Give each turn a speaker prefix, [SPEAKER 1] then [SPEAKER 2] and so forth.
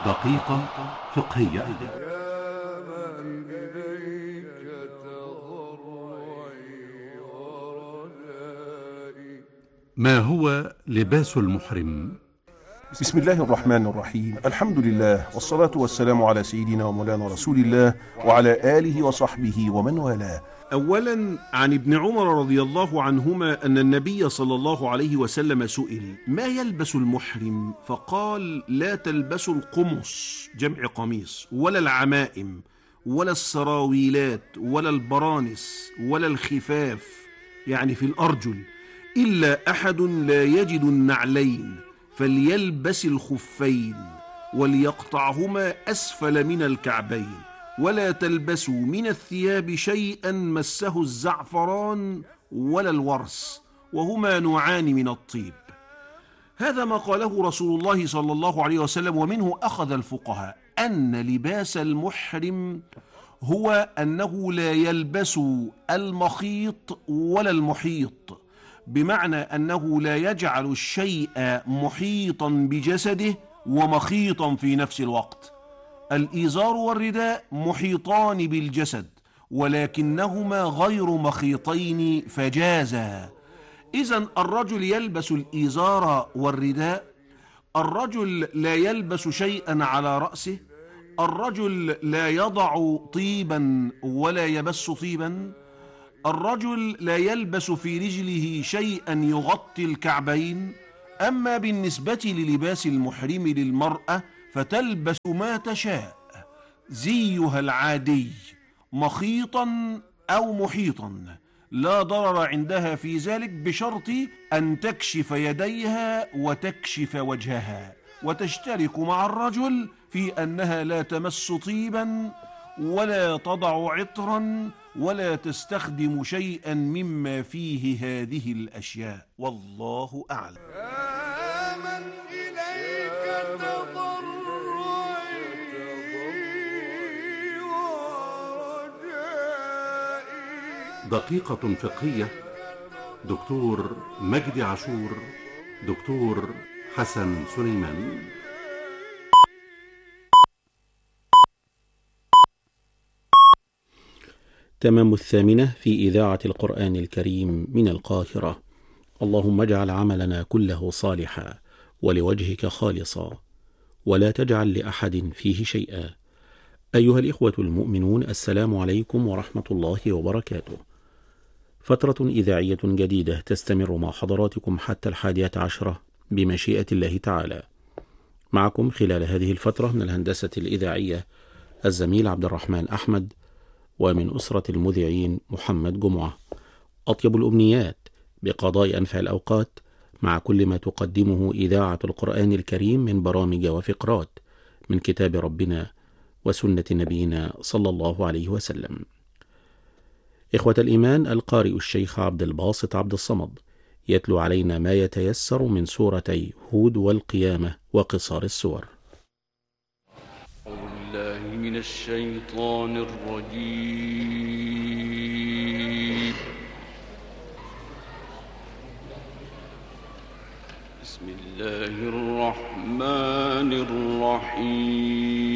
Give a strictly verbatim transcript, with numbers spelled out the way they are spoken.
[SPEAKER 1] دقيقة فقهية.
[SPEAKER 2] يا من إليك تضرعي ورجائي.
[SPEAKER 1] ما هو لباس المحرم؟
[SPEAKER 3] بسم الله الرحمن الرحيم. الحمد لله والصلاة والسلام على سيدنا ومولانا رسول الله وعلى آله وصحبه ومن والاه.
[SPEAKER 4] أولا، عن ابن عمر رضي الله عنهما أن النبي صلى الله عليه وسلم سئل: ما يلبس المحرم؟ فقال: لا تلبسوا القمص جمع قميص، ولا العمائم، ولا السراويلات، ولا البرانس، ولا الخفاف يعني في الأرجل، إلا أحد لا يجد النعلين فليلبس الخفين وليقطعهما أسفل من الكعبين، ولا تلبسوا من الثياب شيئا مسه الزعفران ولا الورس، وهما نوعان من الطيب. هذا ما قاله رسول الله صلى الله عليه وسلم، ومنه أخذ الفقهاء أن لباس المحرم هو أنه لا يلبس المخيط ولا المحيط، بمعنى أنه لا يجعل الشيء محيطا بجسده ومخيطا في نفس الوقت. الإزار والرداء محيطان بالجسد ولكنهما غير مخيطين فجازا. إذن الرجل يلبس الإزار والرداء، الرجل لا يلبس شيئا على رأسه، الرجل لا يضع طيبا ولا يبس طيبا، الرجل لا يلبس في رجله شيئا يغطي الكعبين. أما بالنسبة للباس المحرم للمرأة فتلبس ما تشاء، زيها العادي مخيطا أو محيطا، لا ضرر عندها في ذلك، بشرط أن تكشف يديها وتكشف وجهها، وتشترك مع الرجل في أنها لا تمس طيبا ولا تضع عطرا ولا تستخدم شيئا مما فيه هذه الأشياء، والله أعلم.
[SPEAKER 2] يا من إليك تضرعي ورجائي.
[SPEAKER 1] دقيقة فقهية. دكتور مجدي عاشور، دكتور حسن سليمان.
[SPEAKER 5] تمام الثامنة في إذاعة القرآن الكريم من القاهرة. اللهم اجعل عملنا كله صالحا ولوجهك خالصا ولا تجعل لأحد فيه شيئا. أيها الإخوة المؤمنون، السلام عليكم ورحمة الله وبركاته. فترة إذاعية جديدة تستمر مع حضراتكم حتى الحادية عشرة بمشيئة الله تعالى. معكم خلال هذه الفترة من الهندسة الإذاعية الزميل عبد الرحمن أحمد، ومن أسرة المذيعين محمد جمعة. أطيب الأمنيات بقضاء أنفع الأوقات مع كل ما تقدمه إذاعة القرآن الكريم من برامج وفقرات من كتاب ربنا وسنة نبينا صلى الله عليه وسلم. إخوة الإيمان، القارئ الشيخ عبد الباسط عبد الصمد يتلو علينا ما يتيسر من سورتي هود والقيامة وقصار السور.
[SPEAKER 6] من الشيطان الرجيم. بسم الله الرحمن الرحيم.